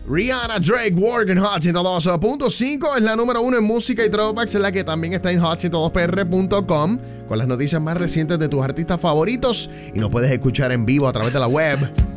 Rihanna, Drake, Work en Hot 102.5 es la número 1 en música y throwbacks, es la que también está en hot102pr.com con las noticias más recientes de tus artistas favoritos y nos puedes escuchar en vivo a través de la web